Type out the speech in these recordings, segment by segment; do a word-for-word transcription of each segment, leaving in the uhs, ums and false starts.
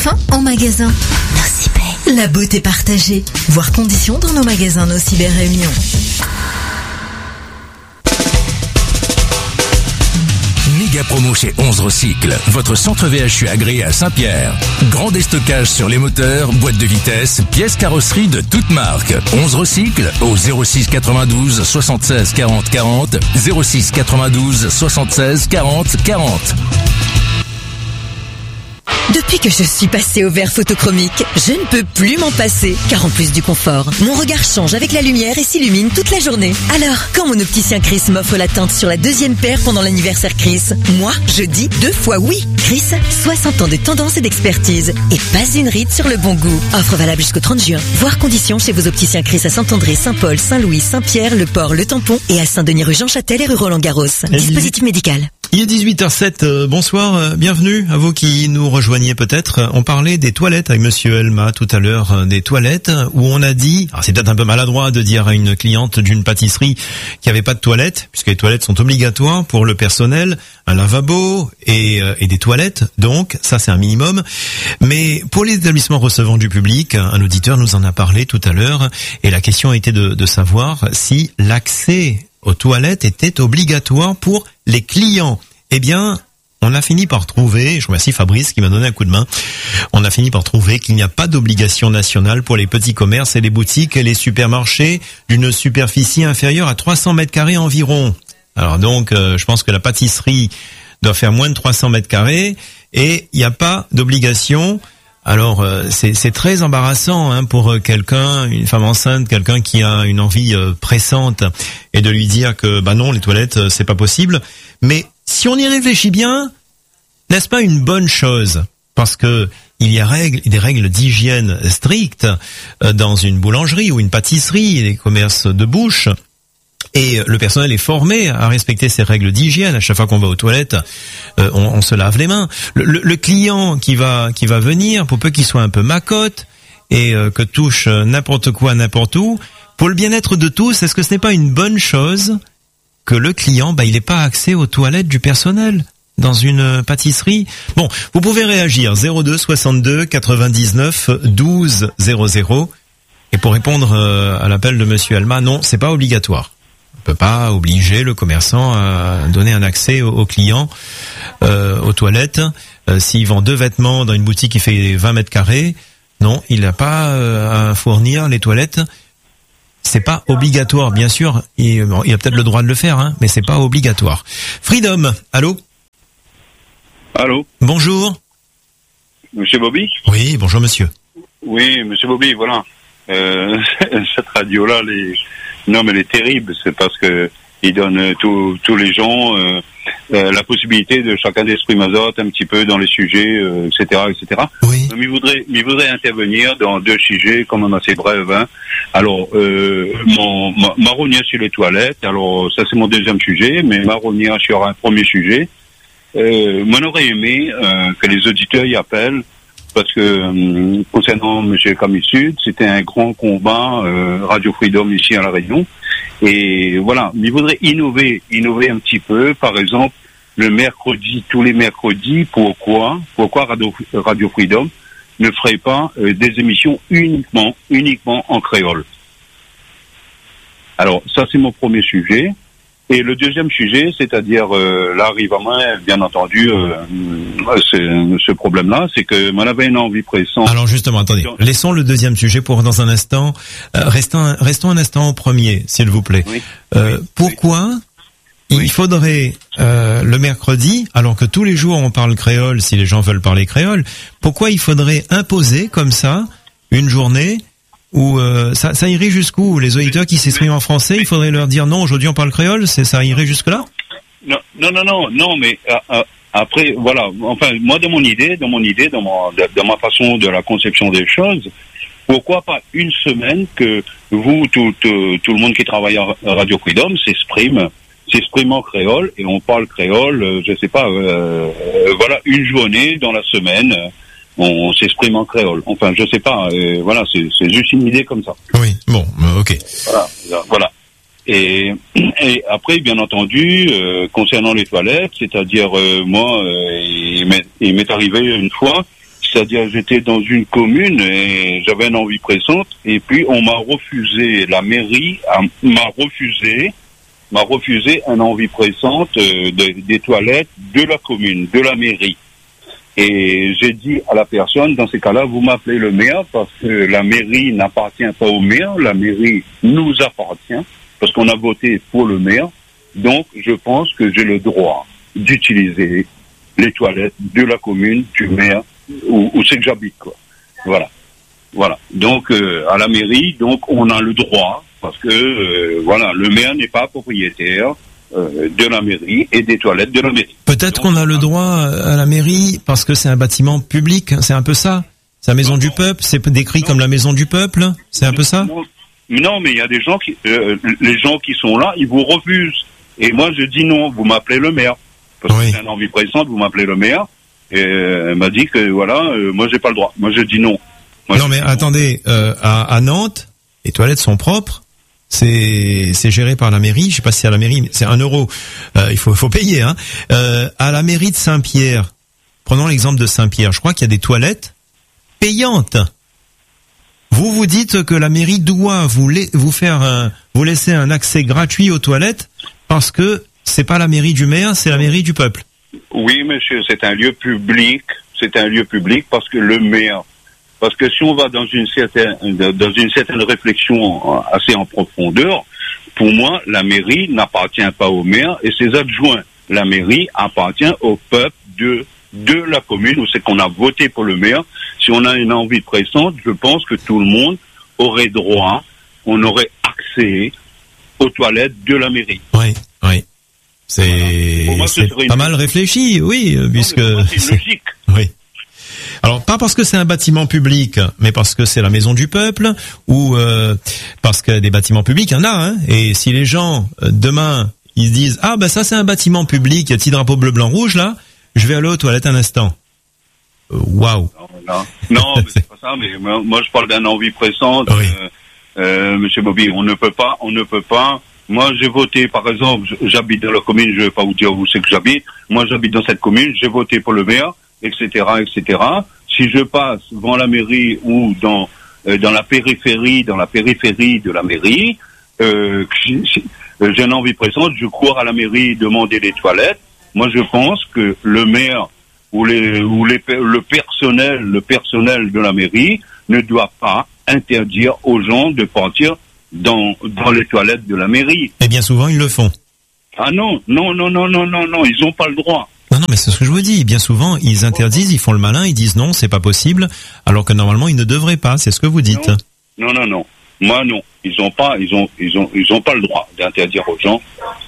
enfants en magasin. Nocibé. La beauté partagée. Voir conditions dans nos magasins Nocibé Réunion. Méga promo chez onze Recycle, votre centre V H U agréé à Saint-Pierre. Grand déstockage sur les moteurs, boîtes de vitesse, pièces carrosserie de toutes marques. onze Recycle au zéro six quatre-vingt-douze soixante-seize quarante quarante, zéro six quatre-vingt-douze soixante-seize quarante quarante. Depuis que je suis passée au verre photochromique, je ne peux plus m'en passer. Car en plus du confort, mon regard change avec la lumière et s'illumine toute la journée. Alors, quand mon opticien Chris m'offre la teinte sur la deuxième paire pendant l'anniversaire Chris, moi, je dis deux fois oui. Chris, soixante ans de tendance et d'expertise. Et pas une ride sur le bon goût. Offre valable jusqu'au trente juin. Voir conditions chez vos opticiens Chris à Saint-André, Saint-Paul, Saint-Louis, Saint-Pierre, Le Port, Le Tampon et à Saint-Denis rue Jean Châtel et rue Roland-Garros. Dispositif médical. Il est dix-huit heures zéro sept, euh, bonsoir, euh, bienvenue à vous qui nous rejoignez peut-être. On parlait des toilettes avec monsieur Elma tout à l'heure, euh, des toilettes où on a dit, alors c'est peut-être un peu maladroit de dire à une cliente d'une pâtisserie qu'il n'y avait pas de toilettes, puisque les toilettes sont obligatoires pour le personnel, un lavabo et, euh, et des toilettes, donc ça c'est un minimum. Mais pour les établissements recevant du public, un auditeur nous en a parlé tout à l'heure, et la question a été de, de savoir si l'accès aux toilettes était obligatoire pour les clients. Eh bien, on a fini par trouver, je remercie Fabrice qui m'a donné un coup de main, on a fini par trouver qu'il n'y a pas d'obligation nationale pour les petits commerces et les boutiques et les supermarchés d'une superficie inférieure à trois cents mètres carrés environ. Alors donc, euh, je pense que la pâtisserie doit faire moins de trois cents mètres carrés et il n'y a pas d'obligation. Alors euh, c'est, c'est très embarrassant hein, pour quelqu'un, une femme enceinte, quelqu'un qui a une envie euh, pressante, et de lui dire que bah non, les toilettes euh, c'est pas possible. Mais si on y réfléchit bien, n'est-ce pas une bonne chose ? Parce que il y a règles, des règles d'hygiène strictes euh, dans une boulangerie ou une pâtisserie, les commerces de bouche. Et le personnel est formé à respecter ces règles d'hygiène. À chaque fois qu'on va aux toilettes, euh, on, on se lave les mains. Le, le, le client qui va qui va venir, pour peu qu'il soit un peu macotte et euh, que touche n'importe quoi n'importe où, pour le bien-être de tous, est-ce que ce n'est pas une bonne chose que le client, bah, il n'ait pas accès aux toilettes du personnel dans une pâtisserie? Bon, vous pouvez réagir zéro deux soixante-deux quatre-vingt-dix-neuf douze zéro zéro. Et pour répondre euh, à l'appel de monsieur Alma, non, c'est pas obligatoire. On peut pas obliger le commerçant à donner un accès aux clients euh, aux toilettes. Euh, s'il vend deux vêtements dans une boutique qui fait vingt mètres carrés, non, il n'a pas euh, à fournir les toilettes. C'est pas obligatoire, bien sûr. Il, bon, il a peut-être le droit de le faire, hein, mais c'est pas obligatoire. Freedom, allô ? Allô ? Bonjour. Monsieur Bobby ? Oui, bonjour monsieur. Oui, monsieur Bobby, voilà. Euh, cette radio-là, les... non, mais elle est terrible. C'est parce que il donne tous tous les gens euh, euh, la possibilité de chacun d'exprimer azote un petit peu dans les sujets, euh, et cetera, et cetera. Oui. Mais il voudrait, il voudrait intervenir dans deux sujets quand même assez brefs. Hein. Alors, euh, mon ma, marronnière sur les toilettes. Alors, ça c'est mon deuxième sujet, mais marronnière sur un premier sujet. Euh, moi, j'aurais aimé euh, que les auditeurs y appellent. Parce que euh, concernant M. Camille Sud, c'était un grand combat euh, Radio Freedom ici à La Réunion. Et voilà, il faudrait innover, innover un petit peu. Par exemple, le mercredi, tous les mercredis, pourquoi, pourquoi Radio, Radio Freedom ne ferait pas euh, des émissions uniquement, uniquement en créole? Alors, ça c'est mon premier sujet. Et le deuxième sujet, c'est-à-dire euh, là arrive à moi, bien entendu, euh, ce, ce problème-là, c'est que moi j'avais une envie pressante. Alors justement, attendez, laissons le deuxième sujet pour dans un instant. Euh, restons, restons un instant au premier, s'il vous plaît. Oui. Euh, pourquoi oui. il faudrait euh, le mercredi, alors que tous les jours on parle créole, si les gens veulent parler créole, pourquoi il faudrait imposer comme ça une journée où euh, ça, ça irait jusqu'où? Les auditeurs qui s'expriment en français, il faudrait leur dire non, aujourd'hui on parle créole, c'est ça irait jusque-là? Non, non, non, non, non, mais euh, après, voilà, enfin, moi, dans mon idée, dans mon idée, dans, mon, dans ma façon de la conception des choses, pourquoi pas une semaine que vous, tout, tout, tout le monde qui travaille à Radio Freedom s'exprime, s'exprime en créole, et on parle créole, je sais pas, euh, euh, voilà, une journée dans la semaine, on s'exprime en créole. Enfin, je sais pas, euh, voilà, c'est, c'est juste une idée comme ça. Oui, bon, ok. Voilà, voilà. Et, et après, bien entendu, euh, concernant les toilettes, c'est-à-dire, euh, moi, euh, il, m'est, il m'est arrivé une fois, C'est-à-dire, j'étais dans une commune et j'avais une envie pressante, et puis on m'a refusé, la mairie a, m'a refusé, m'a refusé une envie pressante euh, de, des toilettes de la commune, de la mairie. Et j'ai dit à la personne, dans ces cas-là, vous m'appelez le maire, parce que la mairie n'appartient pas au maire, la mairie nous appartient, parce qu'on a voté pour le maire. Donc, je pense que j'ai le droit d'utiliser les toilettes de la commune, du maire, où, où c'est que j'habite, quoi. Voilà. Voilà. Donc, euh, à la mairie, donc, on a le droit, parce que, euh, voilà, le maire n'est pas propriétaire euh, de la mairie et des toilettes de la mairie. Peut-être qu'on a le droit à la mairie parce que c'est un bâtiment public, c'est un peu ça. C'est la maison non, du peuple, c'est décrit non. comme la maison du peuple, c'est un peu ça. Non, non, mais il y a des gens qui, euh, les gens qui sont là, ils vous refusent. Et moi, je dis non, vous m'appelez le maire. Parce oui. que c'est une envie pressante, vous m'appelez le maire. Et elle m'a dit que voilà, euh, moi j'ai pas le droit. Moi je dis non. Moi, non mais attendez, euh, à, à Nantes, les toilettes sont propres. C'est c'est géré par la mairie. Je sais pas si c'est à la mairie, mais c'est un euro. Euh, il faut faut payer. Hein. Euh, à la mairie de Saint-Pierre, prenons l'exemple de Saint-Pierre. Je crois qu'il y a des toilettes payantes. Vous vous dites que la mairie doit vous la- vous faire un, vous laisser un accès gratuit aux toilettes parce que c'est pas la mairie du maire, c'est la mairie du peuple. Oui, monsieur, c'est un lieu public. C'est un lieu public parce que le maire. Parce que si on va dans une certaine dans une certaine réflexion assez en profondeur, pour moi, la mairie n'appartient pas au maire et ses adjoints. La mairie appartient au peuple de de la commune où c'est qu'on a voté pour le maire. Si on a une envie pressante, je pense que tout le monde aurait droit, on aurait accès aux toilettes de la mairie. Oui, oui. C'est, voilà. Moi, c'est pas mal réfléchi, oui, non, puisque c'est logique. Oui. Alors pas parce que c'est un bâtiment public, mais parce que c'est la maison du peuple, ou euh, parce que des bâtiments publics, il y en a. Hein, et si les gens euh, demain ils se disent ah ben ça c'est un bâtiment public, il y a petit drapeau bleu blanc rouge là, je vais aller aux toilettes un instant. Waouh. Wow. Non, non, non mais c'est pas ça. Mais moi, moi je parle d'une envie pressante, oui. euh, euh, Monsieur Bobby. On ne peut pas, on ne peut pas. Moi, j'ai voté, par exemple, j'habite dans la commune, je vais pas vous dire où c'est que j'habite. Moi, j'habite dans cette commune, j'ai voté pour le maire, et cetera, et cetera. Si je passe devant la mairie ou dans euh, dans la périphérie, dans la périphérie de la mairie, euh, j'ai, j'ai une envie pressante, je cours à la mairie demander des toilettes. Moi, je pense que le maire ou les ou les le personnel, le personnel de la mairie ne doit pas interdire aux gens de partir dans dans les toilettes de la mairie. Et bien souvent ils le font. Ah non, non, non, non, non, non, non, ils n'ont pas le droit. Non, non, mais c'est ce que je vous dis. Bien souvent, ils interdisent, ils font le malin, ils disent non, c'est pas possible, alors que normalement, ils ne devraient pas. C'est ce que vous dites. Non, non, non, non. Moi, non. Ils ont pas, ils ont, ils ont, ils ont pas le droit d'interdire aux gens.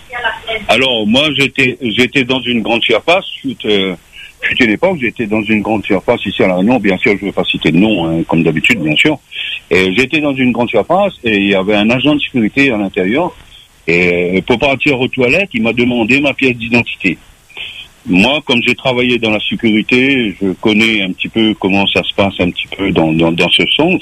Alors, moi, j'étais, j'étais dans une grande surface. Suite, euh, suite à l'époque, j'étais dans une grande surface ici à La Réunion. Bien sûr, je ne vais pas citer de nom, hein, comme d'habitude, bien sûr. Et j'étais dans une grande surface et il y avait un agent de sécurité à l'intérieur. Et pour partir aux toilettes, il m'a demandé ma pièce d'identité. Moi, comme j'ai travaillé dans la sécurité, je connais un petit peu comment ça se passe un petit peu dans, dans, dans ce sens.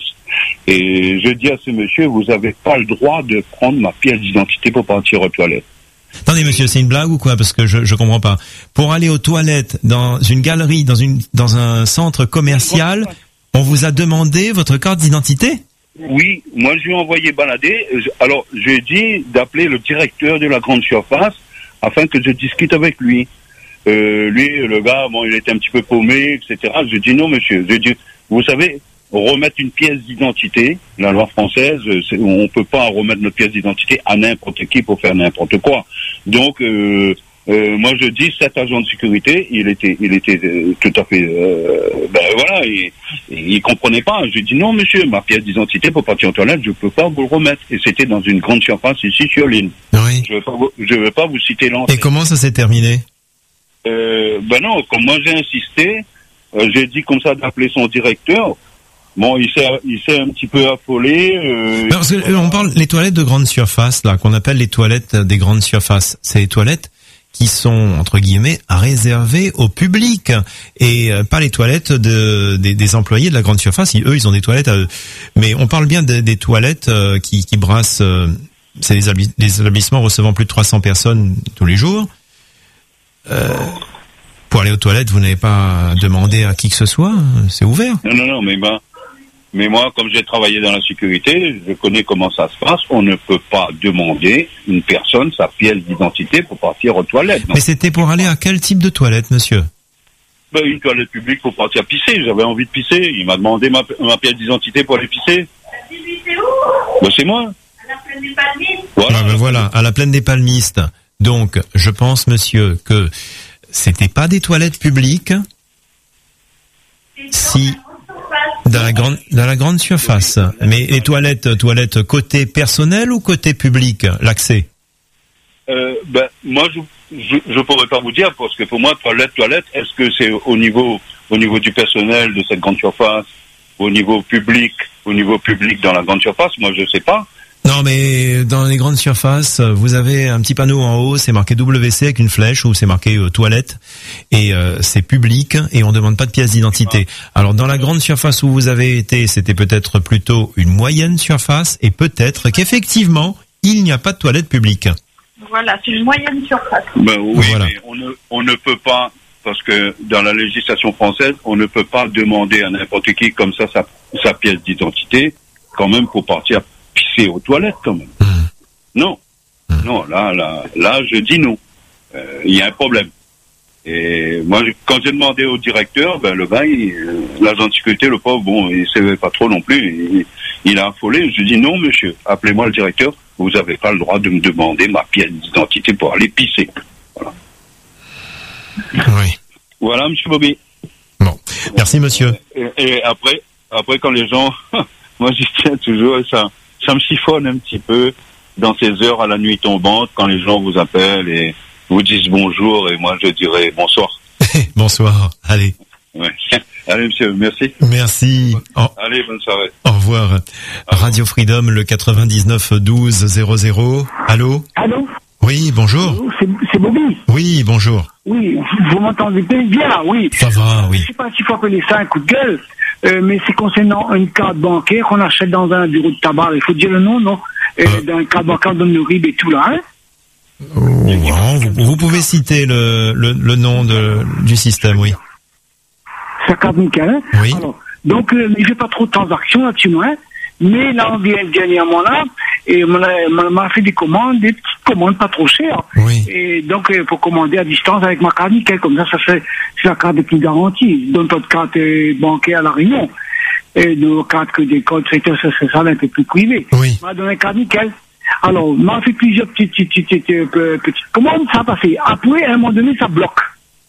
Et je dis à ce monsieur, vous n'avez pas le droit de prendre ma pièce d'identité pour partir aux toilettes. Attendez, monsieur, c'est une blague ou quoi? Parce que je je comprends pas. Pour aller aux toilettes dans une galerie, dans une dans un centre commercial, on vous a demandé votre carte d'identité? Oui, moi je lui ai envoyé balader. Alors, j'ai dit d'appeler le directeur de la grande surface afin que je discute avec lui. Euh, lui, le gars, bon, il était un petit peu paumé, et cetera. J'ai dit non, monsieur. J'ai dit, vous savez, remettre une pièce d'identité, la loi française, c'est, on peut pas remettre notre pièce d'identité à n'importe qui pour faire n'importe quoi. Donc, euh, euh, moi, je dis, cet agent de sécurité, il était, il était euh, tout à fait, euh, ben voilà, il, il comprenait pas. J'ai dit non, monsieur, ma pièce d'identité pour partir en toilette, je peux pas vous le remettre. Et c'était dans une grande surface ici sur l'île. Oui. Je vais pas vous, je vais pas vous citer l'entrée. Et comment ça s'est terminé? Euh, ben non, comme moi j'ai insisté, euh, j'ai dit comme ça d'appeler son directeur. Bon, il s'est, il s'est un petit peu affolé. Euh, parce que, euh, on parle les toilettes de grande surface là, qu'on appelle les toilettes des grandes surfaces. C'est les toilettes qui sont entre guillemets réservées au public et euh, pas les toilettes de des, des employés de la grande surface. Ils, eux, ils ont des toilettes à eux. Mais on parle bien de, des toilettes euh, qui, qui brassent. Euh, c'est les, les établissements recevant plus de trois cents personnes tous les jours. Euh, Pour aller aux toilettes, vous n'avez pas demandé à qui que ce soit, c'est ouvert. Non, non, non, mais ben, mais moi, comme j'ai travaillé dans la sécurité, je connais comment ça se passe. On ne peut pas demander une personne sa pièce d'identité pour partir aux toilettes. Non. Mais c'était pour aller à quel type de toilette, monsieur? Ben, une toilette publique pour partir pisser. J'avais envie de pisser. Il m'a demandé ma, ma pièce d'identité pour aller pisser. C'est où? Ben, c'est moi. À la plaine des Palmistes. Voilà. Ah, ben voilà, à la plaine des Palmistes. Donc, je pense, monsieur, que c'était pas des toilettes publiques. Si, dans la grande, dans la grande surface. Mais les toilettes, toilettes côté personnel ou côté public, l'accès? Euh, ben, moi, je, je, je pourrais pas vous dire, parce que pour moi, toilette, toilette, est-ce que c'est au niveau, au niveau du personnel de cette grande surface, au niveau public, au niveau public dans la grande surface? Moi, je sais pas. Non, mais dans les grandes surfaces, vous avez un petit panneau en haut, c'est marqué W C avec une flèche où c'est marqué euh, toilette et euh, c'est public et on demande pas de pièce d'identité. Ah. Alors dans la grande surface où vous avez été, c'était peut-être plutôt une moyenne surface et peut-être qu'effectivement, il n'y a pas de toilette publique. Voilà, c'est une moyenne surface. Ben oui, voilà. Mais on ne, on ne peut pas, parce que dans la législation française, on ne peut pas demander à n'importe qui comme ça sa, sa pièce d'identité, quand même pour partir pisser aux toilettes quand même. Mmh. Non, mmh. non, là, là, là, je dis non. Il euh, y a un problème. Et moi, quand j'ai demandé au directeur, ben le gars, il, euh, l'agent de sécurité, le pauvre, bon, il savait pas trop non plus. Il, il a affolé. Je dis non, monsieur, appelez-moi le directeur. Vous n'avez pas le droit de me demander ma pièce d'identité pour aller pisser. Voilà. Oui. Voilà, monsieur Bobby. Bon, merci, monsieur. Et, et après, après quand les gens, moi, j'y tiens toujours, ça. Ça me chiffonne un petit peu dans ces heures à la nuit tombante quand les gens vous appellent et vous disent bonjour et moi je dirais bonsoir. Bonsoir, allez. Ouais. Allez monsieur, merci. Merci. Oh. Allez, bonne soirée. Au revoir. Radio Freedom, le quatre-vingt-dix-neuf douze zéro zéro. Allô? Allô? Oui, bonjour. C'est, c'est Bobby. Oui, bonjour. Oui, vous m'entendez bien, oui. Ça va, oui. Je sais pas s'il faut appeler ça un coup de gueule, euh, mais c'est concernant une carte bancaire qu'on achète dans un bureau de tabac. Il faut dire le nom, non? Euh, euh. D'un carte bancaire, donne le R I B et tout là, hein? Oh, wow. vous, vous pouvez citer le, le, le nom de, du système, oui. Ça carte nickel, hein? Oui. Alors, donc, euh, il fait pas trop de transactions là-dessus, hein? Mais là, on vient dernièrement là, et on m'a, m'a fait des commandes, des petites commandes pas trop chères. Oui. Et donc, euh, pour commander à distance avec ma carte nickel, comme ça, ça fait, c'est la carte de plus garantie. Je donne pas de carte euh, bancaire à la Réunion. Et nos cartes que des codes, c'est ça, c'est ça, un peu plus privé. Oui. M'a donné une carte nickel. Alors, m'a fait plusieurs petites, petites, petites, petites, petites commandes, ça a passé. Après, à un moment donné, ça bloque.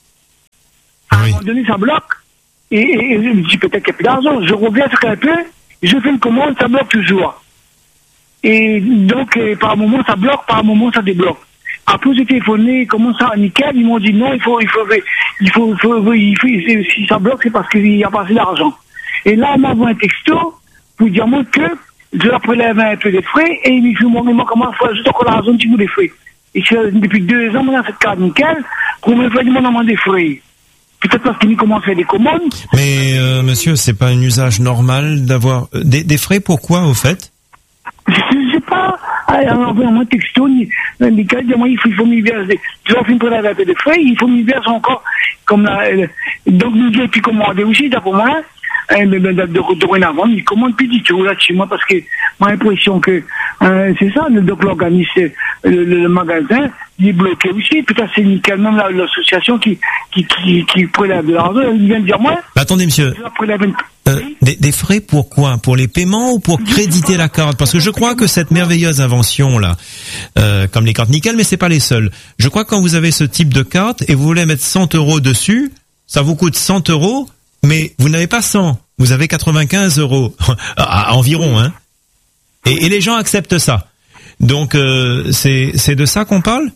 À oui. un moment donné, ça bloque. Et, et, et je me dis peut-être qu'il n'y a plus d'argent. Je reviens sur un peu. Je fais une commande, ça bloque toujours. Et donc, euh, par moment, ça bloque, par moment, ça débloque. Après, j'ai téléphoné, comment ça, nickel, ils m'ont dit non, il faut, il faut, il faut, il faut, il faut, il faut si ça bloque, c'est parce qu'il y a pas assez d'argent. Et là, on m'envoie un texto pour dire moi que je leur prélève un peu des frais et il me dit, moi, comment faire juste encore l'argent du bout des frais. Et que, depuis deux ans, moi, dans cette carte nickel, qu'on me fait demander des frais. Peut-être parce qu'il commence à faire des commandes. Mais euh, monsieur, c'est pas un usage normal d'avoir euh, des, des frais. Pourquoi, au fait? Je sais pas. Alors, vraiment, texto, nickel, moi, il faut, il faut m'y verser. Je leur fais une prélève un peu de frais, il faut m'y verser encore. Comme la, euh, donc, nous, j'ai pu commander aussi, d'après moi. Euh, mais de, de, de, dorénavant, il commande plus du tout là chez moi parce que moi l'impression que euh, c'est ça, le, donc l'organisme, le, le, le magasin, il est bloqué aussi. Putain, c'est nickel, même la, l'association qui qui qui, qui prélève de l'argent, il vient de dire moi. Bah, attendez, monsieur. Une... Euh, des, des frais pour quoi? Pour les paiements ou pour créditer la carte? Parce que je crois que cette merveilleuse invention là, euh, comme les cartes nickel, mais c'est pas les seules. Je crois que quand vous avez ce type de carte et vous voulez mettre cent euros dessus, ça vous coûte cent euros. Mais vous n'avez pas cent, vous avez quatre-vingt-quinze euros, à, à environ, hein. Et, et les gens acceptent ça. Donc, euh, c'est, c'est de ça qu'on parle?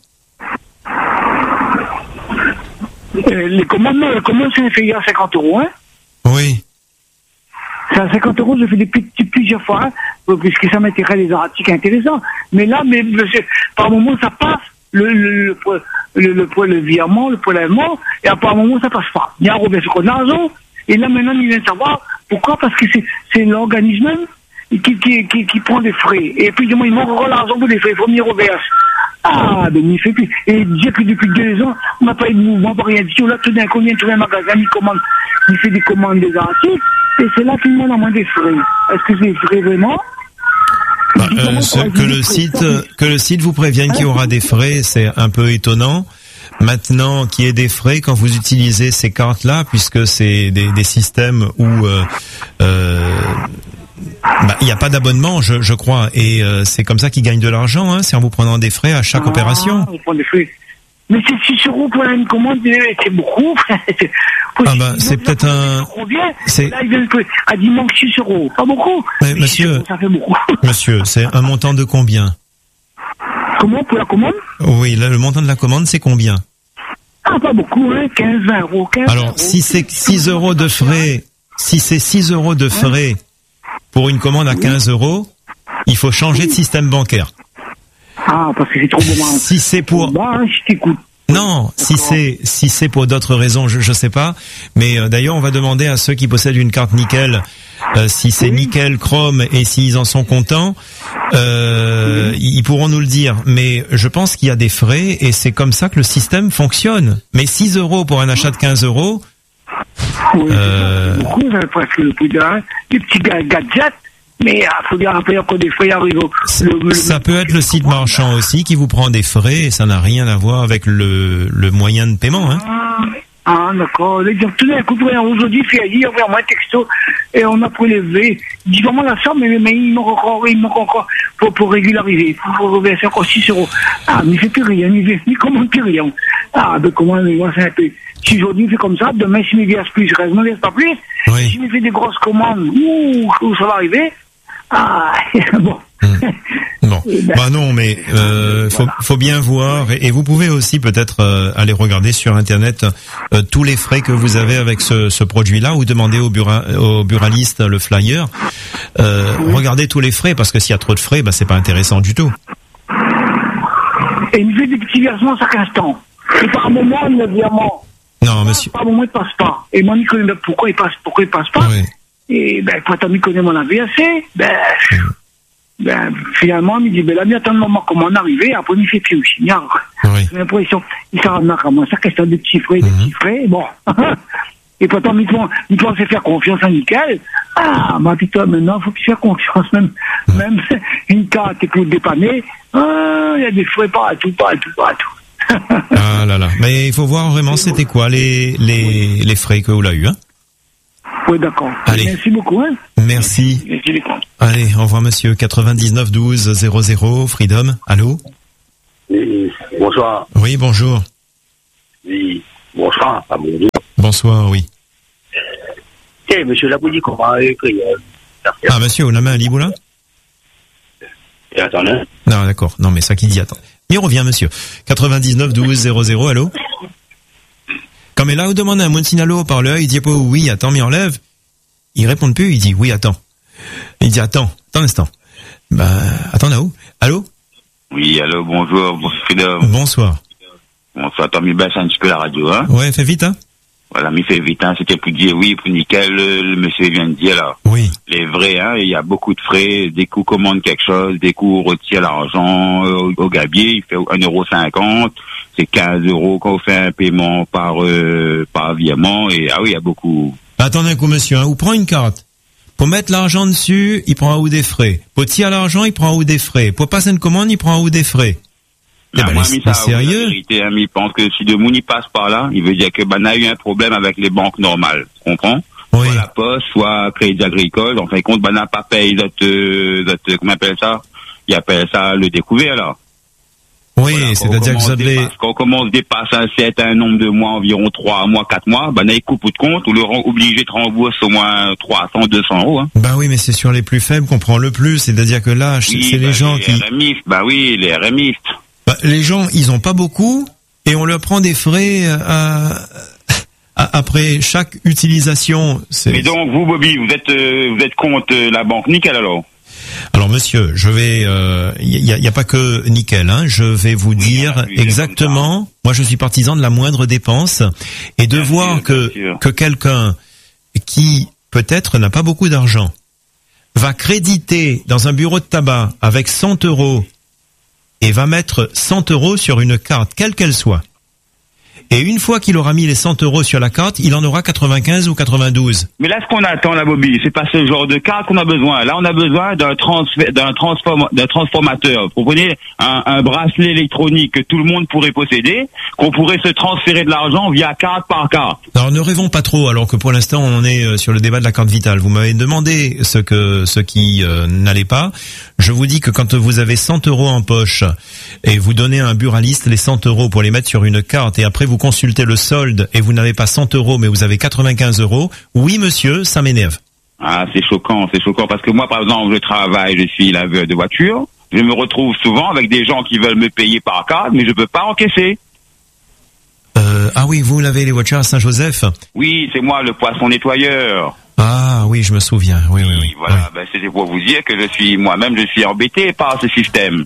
euh, Les commandes, non, les commandes, c'est fait à cinquante euros, hein. Oui. C'est à cinquante euros, je fais des petits plusieurs fois, hein, puisque ça m'intéresse des articles intéressants. Mais là, mais, par moment, ça passe. Le, le, le, le, le, le, le virement, le prélèvement, et à par moment, ça passe pas. Il y a un revers sur l'argent. Et là, maintenant, il vient de savoir pourquoi, parce que c'est, c'est l'organisme même qui, qui, qui, qui prend des frais. Et puis, il manque encore l'argent pour les frais, il faut m'y reverse. Ah, ben, il fait plus. Et dire que depuis deux ans, on n'a pas eu de mouvement, pas rien du tout. Là, tout d'un coup, il vient de trouver un magasin, il commande, il fait des commandes des articles, et c'est là qu'il demande à moins des frais. Est-ce que c'est vrai vraiment? Bah, euh, ce, que le site, que le site vous prévienne qu'il y aura des frais, c'est un peu étonnant. Maintenant, qu'il y ait des frais quand vous utilisez ces cartes-là, puisque c'est des, des systèmes où euh, euh, bah, il n'y a pas d'abonnement, je, je crois, et euh, c'est comme ça qu'ils gagnent de l'argent, hein, c'est en vous prenant des frais à chaque ah, opération. On prend des frais. Mais c'est six euros pour une commande, c'est beaucoup. Ah bah, c'est peut-être un... C'est... Là, il vient à dimanche six euros. Pas beaucoup. Mais monsieur, ça fait beaucoup. Monsieur, c'est un montant de combien? Comment, pour la commande? Oui, là, le montant de la commande, c'est combien? Ah, pas beaucoup, hein, quinze, vingt euros. quinze Alors, euros. si c'est six euros de frais, si c'est six euros de frais pour une commande à quinze euros, il faut changer de système bancaire. Ah, parce que c'est trop bon. Si c'est pour... Bah, je t'écoute. Non, si c'est si c'est pour d'autres raisons, je je sais pas. Mais euh, d'ailleurs, on va demander à ceux qui possèdent une carte nickel, euh, si c'est oui. nickel, chrome, et s'ils en sont contents, euh, oui. ils pourront nous le dire. Mais je pense qu'il y a des frais, et c'est comme ça que le système fonctionne. Mais six euros pour un achat de quinze euros... Oui, euh... c'est beaucoup, c'est presque le prix d'un des petits gadgets. Mais il faut bien rappeler encore des frais arrivent. Le, le, ça le, peut être le site marchand aussi qui vous prend des frais et ça n'a rien à voir avec le, le moyen de paiement. Hein. Ah, ah d'accord. Tout d'un coup, aujourd'hui, il y a vraiment un texto et on a prélevé. Il dit vraiment la somme, mais, mais il manque encore, il manque encore pour, pour régulariser. Pour reverser encore six euros. Ah, mais il fait plus rien, il fait, il commande plus rien. Ah, ben comment, mais moi c'est un peu. Si aujourd'hui il fait comme ça, demain s'il me verse plus, je reste, ne verse pas plus. Oui. S'il me fait des grosses commandes, ouh, où ça va arriver? Ah, bon. Mmh. Bon, ben, bah non, mais euh, faut, voilà. faut bien voir, et, et vous pouvez aussi peut-être euh, aller regarder sur internet euh, tous les frais que vous avez avec ce, ce produit-là, ou demander au, bura, au buraliste le flyer. Euh, oui. Regardez tous les frais, parce que s'il y a trop de frais, bah c'est pas intéressant du tout. Et il me fait des petits versements chaque instant. Et par moment, le virement. Non, monsieur. Par moment, il passe pas. Et moi, il connaît pourquoi il passe, pourquoi il passe pas. Oui. Et ben, quand il connaît mon A V C, ben, mmh. ben, finalement, il me dit, ben là, mais attends le moment comment on arrive, après, il fait plus aussi. Il y a, oui. J'ai l'impression, il s'arnaque à moi, ça question de petits frais, mmh. des petits frais, bon. Et pourtant, il pense, il pense se faire confiance à nickel. Ah, bah, putain, maintenant, il faut qu'il fasse confiance, même, mmh. même une carte pour dépanner, ah, il y a des frais partout, partout, partout. Ah là là. Mais il faut voir vraiment, c'était quoi les, les, oui. les frais que vous l'avez eu, hein? Oui, d'accord. Allez. Merci beaucoup. Hein. Merci. Merci. Allez, au revoir monsieur. quatre-vingt-dix-neuf douze zéro zéro, Freedom. Allô? Oui, bonsoir. Oui, bonjour. Oui, bonsoir. Ah, bonjour. Bonsoir, oui. Eh, monsieur Laboudi, comment écrit Ah, monsieur, on a mis un livre là? Et attendez. Non, d'accord. Non, mais ça qui dit, attends. Il revient, monsieur. quatre-vingt-dix-neuf douze zéro zéro, allô? Quand mais là, vous demandez à Monsinalo au parleur, il dit pas oui, attends, mais enlève. Il répond plus, il dit oui, attends. Il dit attends, attends un instant. Bah, attends là où? Allô? Oui, allô, bonjour, bonsoir. Bonsoir. Bonsoir, t'as mis baisse un petit peu la radio, hein? Ouais, fais vite, hein? Voilà, mais fais vite, hein, c'était pour dire oui, pour nickel, le, le monsieur vient de dire là. Oui. Les vrais, hein, il y a beaucoup de frais, dès qu'on commande quelque chose, dès qu'on retire l'argent euh, au, au gabier, il fait un euro cinquante, c'est quinze euros quand on fait un paiement par, euh, par virement, et ah oui, il y a beaucoup. Attendez un coup, monsieur, hein, ou prend une carte. Pour mettre l'argent dessus, il prend un ou des frais. Pour tirer l'argent, il prend un ou des frais. Pour passer une commande, il prend un ou des frais. Eh ben, moi, les, ça, sérieux? La vérité, hein, il pense que si de moun il passe par là, il veut dire que, bah, on a eu un problème avec les banques normales. Tu comprends? Oui. Soit la Poste, soit Crédit Agricole. En fin de compte, bah, n'a pas payé notre, euh, notre, comment on appelle ça? Il appelle ça le découvert, là. Oui, voilà, c'est-à-dire que ça devait... Quand on commence dépasse un certain nombre de mois, environ trois mois, quatre mois, bah, on a coupe de compte, on le rend obligé de rembourser au moins trois cents, deux cents euros, hein. Bah oui, mais c'est sur les plus faibles qu'on prend le plus. C'est-à-dire que là, oui, c'est bah, les gens les qui... R M I, bah oui, les R M I. Bah, les gens, ils ont pas beaucoup et on leur prend des frais à, à, après chaque utilisation. C'est... Mais donc vous, Bobby, vous êtes euh, vous êtes contre euh, la banque nickel alors? Alors monsieur, je vais, il euh, y, a, y a pas que nickel, hein. Je vais vous oui, dire oui, exactement. Moi, je suis partisan de la moindre dépense et de bien voir sûr, que que quelqu'un qui peut-être n'a pas beaucoup d'argent va créditer dans un bureau de tabac avec cent euros. et va mettre cent euros sur une carte, quelle qu'elle soit. Et une fois qu'il aura mis les cent euros sur la carte, il en aura quatre-vingt-quinze ou quatre-vingt-douze. Mais là, ce qu'on attend, la Bobby, c'est pas ce genre de carte qu'on a besoin. Là, on a besoin d'un transfert, d'un transform, d'un transformateur. Vous comprenez, un, un bracelet électronique que tout le monde pourrait posséder, qu'on pourrait se transférer de l'argent via carte par carte. Alors, ne rêvons pas trop, alors que pour l'instant, on est sur le débat de la carte vitale. Vous m'avez demandé ce que, ce qui euh, n'allait pas. Je vous dis que quand vous avez cent euros en poche et vous donnez à un buraliste les cent euros pour les mettre sur une carte et après vous consultez le solde et vous n'avez pas cent euros mais vous avez quatre-vingt-quinze euros, oui monsieur, ça m'énerve. Ah, c'est choquant, c'est choquant parce que moi, par exemple, je travaille, je suis laveur de voiture, je me retrouve souvent avec des gens qui veulent me payer par carte, mais je peux pas encaisser. Euh, ah oui, vous lavez les voitures à Saint-Joseph? Oui, c'est moi, le poisson nettoyeur. Ah oui, je me souviens. Oui, oui, oui. Voilà, oui. Ben, c'était pour vous dire que je suis moi-même, je suis embêté par ce système.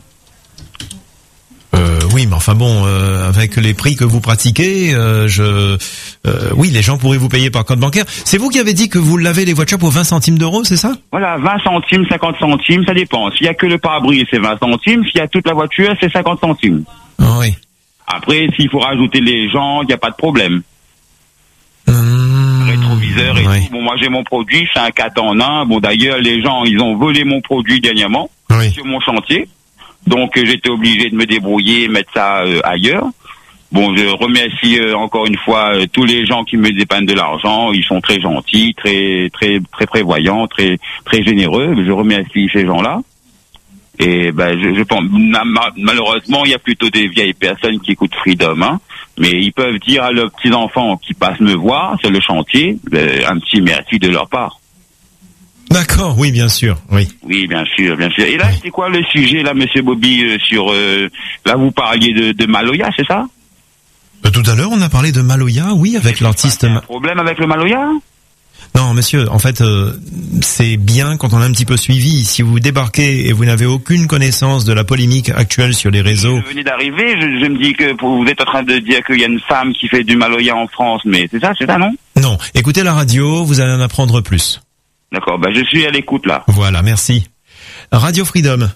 Euh, oui, mais enfin bon, euh, avec les prix que vous pratiquez, euh, je, euh, oui, les gens pourraient vous payer par compte bancaire. C'est vous qui avez dit que vous lavez les voitures pour vingt centimes d'euros, c'est ça? Voilà, vingt centimes, cinquante centimes, ça dépend. S'il y a que le pare-brise, c'est vingt centimes. S'il y a toute la voiture, c'est cinquante centimes. Ah oui. Après, s'il faut rajouter les gens, il n'y a pas de problème. Mmh, Rétroviseur et oui. tout. Bon, moi j'ai mon produit, c'est un quatre en un. Bon, d'ailleurs, les gens, ils ont volé mon produit dernièrement Oui. sur mon chantier. Donc, euh, j'étais obligé de me débrouiller et mettre ça euh, ailleurs. Bon, je remercie euh, encore une fois euh, tous les gens qui me dépannent de l'argent. Ils sont très gentils, très très très prévoyants, très très généreux. Je remercie ces gens-là. Et ben, je, je pense, malheureusement, il y a plutôt des vieilles personnes qui écoutent Freedom, hein. Mais ils peuvent dire à leurs petits enfants qui passent me voir sur le chantier, ben, un petit merci de leur part. D'accord, oui, bien sûr, oui. Oui, bien sûr, bien sûr. Et là, Oui. c'est quoi le sujet, là, Monsieur Bobby, euh, sur... Euh, là, vous parliez de, de Maloya, c'est ça? Euh, Tout à l'heure, on a parlé de Maloya, oui, avec l'artiste... Un Ma- problème avec le Maloya? Non, monsieur, en fait, euh, c'est bien quand on a un petit peu suivi. Si vous débarquez et vous n'avez aucune connaissance de la polémique actuelle sur les réseaux... Je venais d'arriver, je, je me dis que pour- vous êtes en train de dire qu'il y a une femme qui fait du Maloya en France, mais c'est ça, c'est ça, non? Non, écoutez la radio, vous allez en apprendre plus. D'accord, ben je suis à l'écoute, là. Voilà, merci. Radio Freedom,